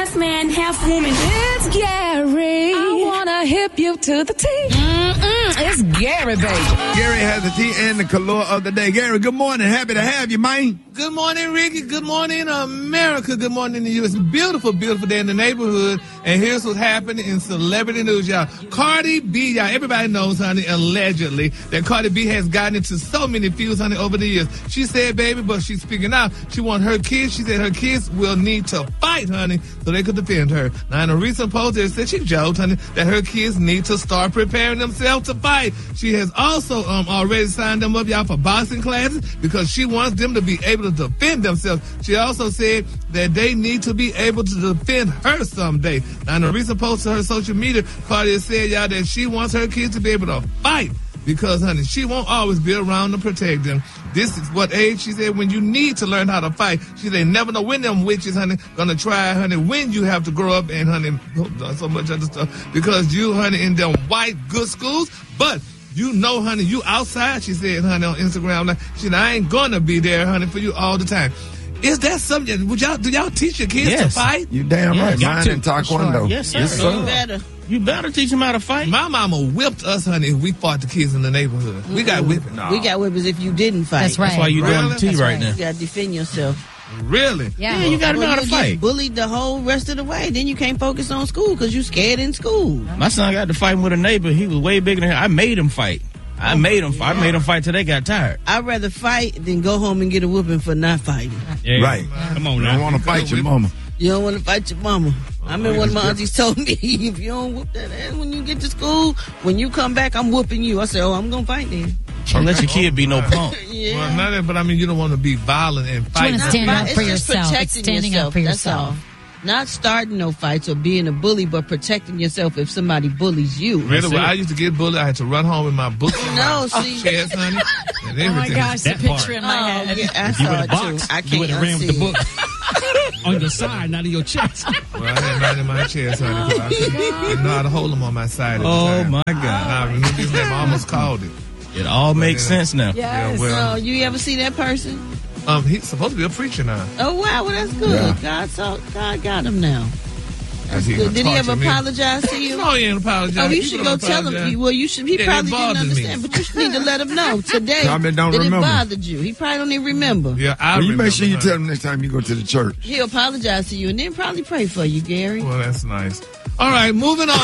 half man, half woman. It's Gary. I wanna hip you to the T. It's Gary, baby. Gary has the tea and the color of the day. Gary, good morning. Happy to have you, man. Good morning, Ricky. Good morning, America. Good morning to you. It's a beautiful, beautiful day in the neighborhood. And here's what's happening in celebrity news, y'all. Cardi B, y'all, everybody knows, honey, allegedly, that Cardi B has gotten into so many feuds, honey, over the years. She said, baby, but she's speaking out. She wants her kids. She said her kids will need to fight, honey, so they could defend her. Now, in a recent post, it said she joked, honey, that her kids need to start preparing themselves to fight. She has also already signed them up, y'all, for boxing classes because she wants them to be able to defend themselves. She also said that they need to be able to defend her someday. Now, in a recent post to her social media, Cardi said, y'all, that she wants her kids to be able to fight because, honey, she won't always be around to protect them. This is what age, she said, when you need to learn how to fight. She said, never know when them witches, honey, gonna try, honey, when you have to grow up and, honey, so much other stuff because you, honey, in them white good schools, but you know, honey, you outside, she said, honey, on Instagram. Like, she said, I ain't gonna be there, honey, for you all the time. Is that something? Do y'all teach your kids to fight? You damn right. Mine in Taekwondo. Yes, sir. You better teach them how to fight. My mama whipped us, honey, if we fought the kids in the neighborhood. We got whipping. No. We got whippings if you didn't fight. That's right. That's why you're doing the tea right now. You got to defend yourself. Really? Yeah, you got to know how to fight. Get bullied the whole rest of the way. Then you can't focus on school because you scared in school. My son got to fighting with a neighbor. He was way bigger than him. I made him fight. I made him fight till they got tired. I'd rather fight than go home and get a whooping for not fighting. Yeah. Right. Come on now. You don't want to fight your mama. You don't want to fight your mama. I mean, one of my aunties told me, if you don't whoop that ass when you get to school, when you come back, I'm whooping you. I said, oh, I'm going to fight then. Don't let your kid be no punk. Yeah. Well, not that, but I mean, you don't want to be violent and fight. You want to stand up for It's just yourself. protecting It's standing up for yourself. That's all. Not starting no fights or being a bully, but protecting yourself if somebody bullies you. Really, when I used to get bullied, I had to run home with my books in my see. chest, honey. And everything. Oh my gosh, the That picture part. in my head. Yeah, I saw it too. I You would can't have ran with the unsee book on your side, not in your chest. Well, I had mine in my chest, honey, because I didn't know how to hold them on my side at the time. Oh, my God. I remember his name. I almost called it. It all makes sense now. Yes. Yeah, well, So, you ever see that person? he's supposed to be a preacher now. Oh, wow. Well, that's good. Yeah. God got him now. That's good. Did he ever apologize to you? No, he ain't apologize. Oh, you should go tell him. Well, you should. He probably didn't understand, but you should need to let him know today Probably don't that remember. it bothered you. He probably don't even remember. Yeah, Well, you make sure you remember, tell him next time you go to the church. He'll apologize to you and then probably pray for you, Gary. Well, that's nice. All right, moving on.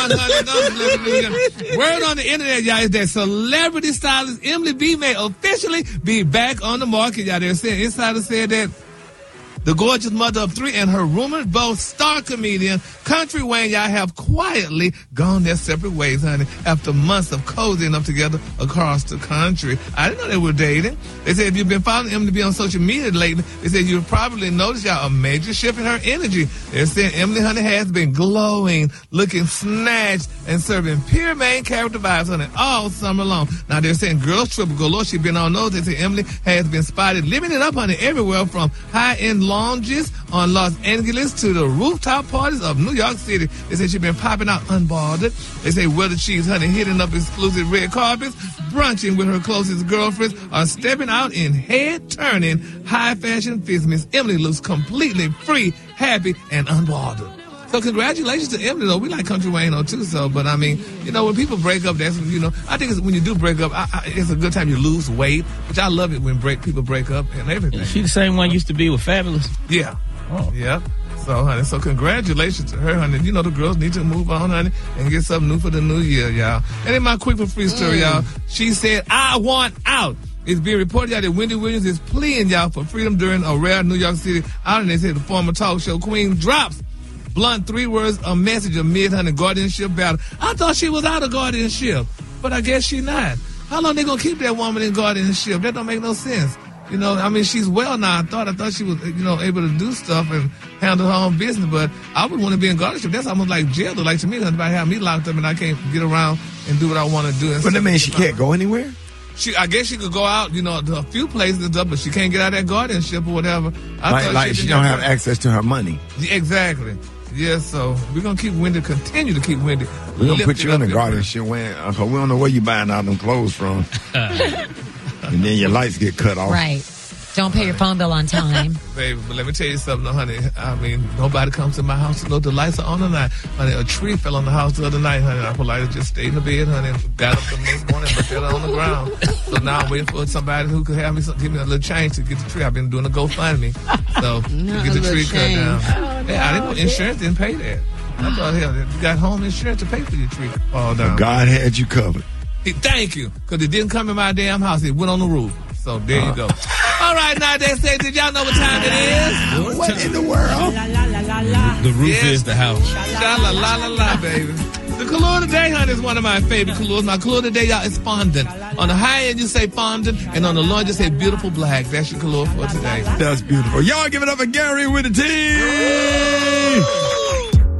Honey. Word on the internet, y'all, is that celebrity stylist Emily B may officially be back on the market, y'all. They're saying, insiders said that the gorgeous mother of three and her rumored both star comedian, Country Wayne, y'all, have quietly gone their separate ways, honey, after months of cozying up together across the country. I didn't know they were dating. They said if you've been following Emily B on social media lately, they said you've probably noticed, y'all, a major shift in her energy. They're saying Emily, honey, has been glowing, looking snatched, and serving pure main character vibes, honey, all summer long. Now, they're saying girls trip galore. She's been on those. They say Emily has been spotted living it up, honey, everywhere from high-end lounges on Los Angeles to the rooftop parties of New York City. They say she's been popping out unbothered. They say whether she's, honey, hitting up exclusive red carpets, brunching with her closest girlfriends, or stepping out in head-turning high-fashion business, Emily looks completely free, happy, and unbothered. So congratulations to Emily, though. We like Country Wayne, though, too, so, but I mean, you know, when people break up, that's, you know, I think when you do break up, it's a good time you lose weight, which I love it when people break up and everything. She the same one used to be with Fabulous? Yeah. Oh. Yeah. So, honey, so congratulations to her, honey. You know, the girls need to move on, honey, and get something new for the new year, y'all. And in my quick for free story, y'all, she said, I want out. It's being reported, y'all, that Wendy Williams is pleading, y'all, for freedom during a rare New York City outing. They said the former talk show queen drops blunt 3 words a message amid honey guardianship battle. I thought she was out of guardianship, but I guess she not. How long they gonna keep that woman in guardianship? That don't make no sense. You know, I mean, she's well now. I thought she was, you know, able to do stuff and handle her own business, but I would want to be in guardianship. That's almost like jail. Like to me, that's about having me locked up and I can't get around and do what I want to do. But that means she can't go anywhere? I guess she could go out, you know, to a few places and stuff, but she can't get out of that guardianship or whatever. Like she don't have access to her money. Exactly. Yeah, so we're going to continue to keep Wendy. We're going to put you in the guardianship because we don't know where you buying all them clothes from. And then your lights get cut off. Right. Don't pay your phone bill on time. Baby, but let me tell you something, honey. I mean, nobody comes to my house to know the lights are on tonight. Honey, a tree fell on the house the other night, honey. I politely just stayed in the bed, honey, and got up the next morning and fell on the ground. So now I'm waiting for somebody who could have me give me a little change to get the tree. I've been doing a GoFundMe. So to get the tree cut down. Yeah, I didn't, insurance didn't pay that. I thought, hell, you got home insurance to pay for your tree to fall down. God had you covered. Thank you, because it didn't come in my damn house. It went on the roof. So there you go. All right, now they say, did y'all know what time it is? What in the world? The roof is the house. Sha-la-la-la-la, baby. The color today, honey, is one of my favorite colors. My color today, y'all, is fondant. On the high end, you say fondant, and on the low end, you say beautiful black. That's your color for today. That's beautiful. Y'all give it up for Gary with the team.